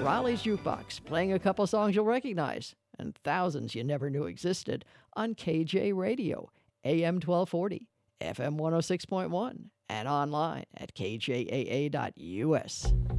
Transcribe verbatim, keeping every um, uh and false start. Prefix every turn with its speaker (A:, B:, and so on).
A: Raleigh's Jukebox, playing a couple songs you'll recognize, and thousands you never knew existed on K J Radio, A M twelve forty, F M one oh six point one, and online at k j a a dot u s.